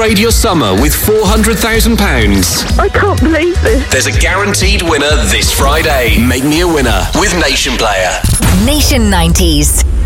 upgrade your summer with £400,000. I can't believe this. There's a guaranteed winner this Friday. Make me a winner with Nation Player. Nation 90s.